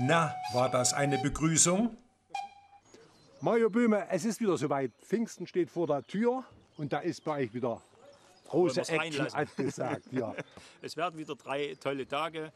Na, war das eine Begrüßung? Mario Böhme, es ist wieder soweit. Pfingsten steht vor der Tür und da ist bei euch wieder große Action angesagt. Ja. Es werden wieder 3 tolle Tage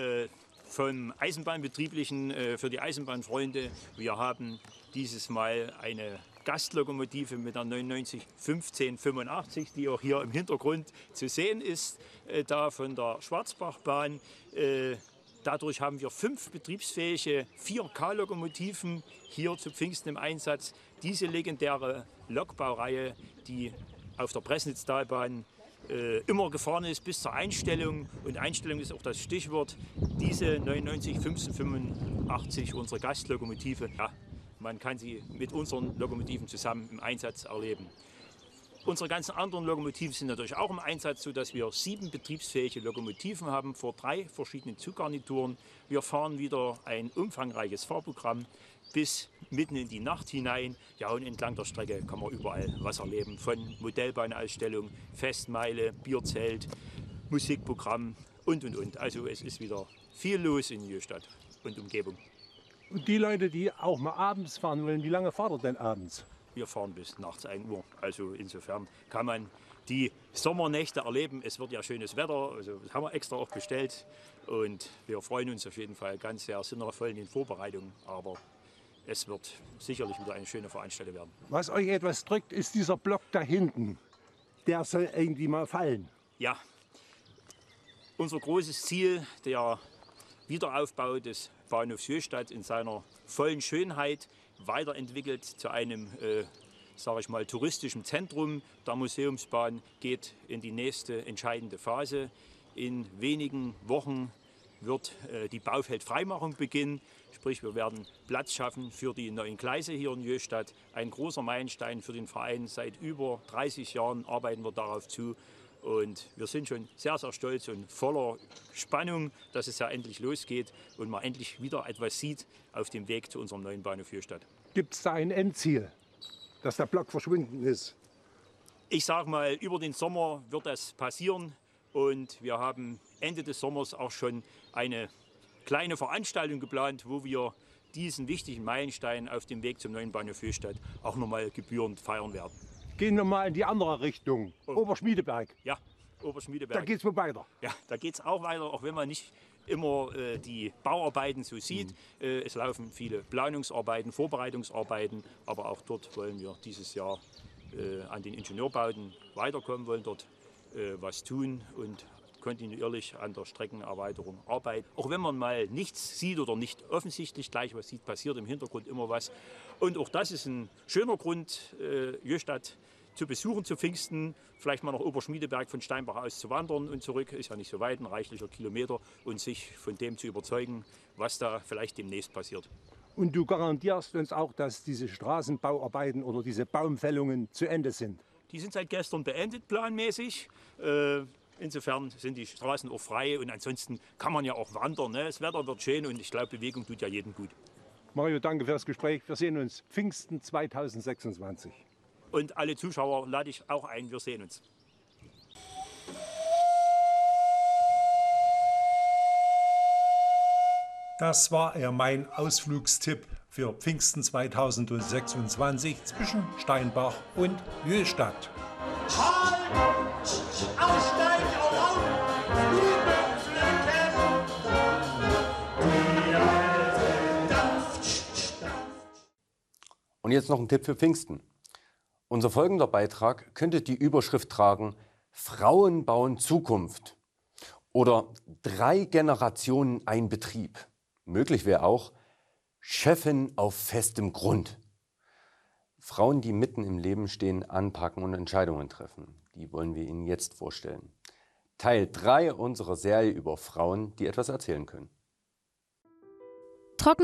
vom Eisenbahnbetrieblichen für die Eisenbahnfreunde. Wir haben dieses Mal eine Gastlokomotive mit der 99 1585, die auch hier im Hintergrund zu sehen ist, da von der Schwarzbachbahn. Dadurch haben wir 5 betriebsfähige 4K-Lokomotiven hier zu Pfingsten im Einsatz. Diese legendäre Lokbaureihe, die auf der Pressnitztalbahn immer gefahren ist bis zur Einstellung. Und Einstellung ist auch das Stichwort. Diese 99 1585, unsere Gastlokomotive, ja, man kann sie mit unseren Lokomotiven zusammen im Einsatz erleben. Unsere ganzen anderen Lokomotiven sind natürlich auch im Einsatz, sodass wir 7 betriebsfähige Lokomotiven haben vor 3 verschiedenen Zuggarnituren. Wir fahren wieder ein umfangreiches Fahrprogramm bis mitten in die Nacht hinein. Ja, und entlang der Strecke kann man überall was erleben. Von Modellbahnausstellung, Festmeile, Bierzelt, Musikprogramm und. Also es ist wieder viel los in Jöhstadt und Umgebung. Und die Leute, die auch mal abends fahren wollen, wie lange fahrt ihr denn abends? Wir fahren bis nachts 1 Uhr. Also insofern kann man die Sommernächte erleben. Es wird ja schönes Wetter, also das haben wir extra auch bestellt. Und wir freuen uns auf jeden Fall ganz sehr, sind noch voll in den Vorbereitungen. Aber es wird sicherlich wieder eine schöne Veranstaltung werden. Was euch etwas drückt, ist dieser Block da hinten. Der soll irgendwie mal fallen. Ja, unser großes Ziel, der Wiederaufbau des Bahnhofs Jöhstadt in seiner vollen Schönheit, weiterentwickelt zu einem, sage ich mal, touristischen Zentrum der Museumsbahn, geht in die nächste entscheidende Phase. In wenigen Wochen wird die Baufeldfreimachung beginnen. Sprich, wir werden Platz schaffen für die neuen Gleise hier in Jöhstadt. Ein großer Meilenstein für den Verein. Seit über 30 Jahren arbeiten wir darauf zu. Und wir sind schon sehr, sehr stolz und voller Spannung, dass es ja endlich losgeht und man endlich wieder etwas sieht auf dem Weg zu unserem neuen Bahnhof Jöhstadt. Gibt es da ein Endziel, dass der Block verschwunden ist? Ich sage mal, über den Sommer wird das passieren. Und wir haben Ende des Sommers auch schon eine kleine Veranstaltung geplant, wo wir diesen wichtigen Meilenstein auf dem Weg zum neuen Bahnhof Jöhstadt auch nochmal gebührend feiern werden. Gehen wir mal in die andere Richtung, Oberschmiedeberg. Ja, Oberschmiedeberg. Da geht es wohl weiter. Ja, da geht es auch weiter, auch wenn man nicht immer die Bauarbeiten so sieht. Es laufen viele Planungsarbeiten, Vorbereitungsarbeiten, aber auch dort wollen wir dieses Jahr an den Ingenieurbauten weiterkommen, wollen dort was tun und kontinuierlich an der Streckenerweiterung arbeiten. Auch wenn man mal nichts sieht oder nicht offensichtlich gleich was sieht, passiert im Hintergrund immer was. Und auch das ist ein schöner Grund, Jöhstadt zu besuchen zu Pfingsten, vielleicht mal nach Oberschmiedeberg von Steinbach aus zu wandern und zurück, ist ja nicht so weit, ein reichlicher Kilometer, und sich von dem zu überzeugen, was da vielleicht demnächst passiert. Und du garantierst uns auch, dass diese Straßenbauarbeiten oder diese Baumfällungen zu Ende sind? Die sind seit gestern beendet, planmäßig. Insofern sind die Straßen auch frei und ansonsten kann man ja auch wandern. Ne? Das Wetter wird schön und ich glaube, Bewegung tut ja jedem gut. Mario, danke für das Gespräch. Wir sehen uns Pfingsten 2026. Und alle Zuschauer lade ich auch ein, wir sehen uns. Das war mein Ausflugstipp für Pfingsten 2026 zwischen Steinbach und Jöhstadt. Halt! Aussteigen auf! Blumenpflücken! Die alte Dampft. Und jetzt noch ein Tipp für Pfingsten. Unser folgender Beitrag könnte die Überschrift tragen: Frauen bauen Zukunft oder 3 Generationen ein Betrieb. Möglich wäre auch Chefin auf festem Grund. Frauen, die mitten im Leben stehen, anpacken und Entscheidungen treffen. Die wollen wir Ihnen jetzt vorstellen. Teil 3 unserer Serie über Frauen, die etwas erzählen können.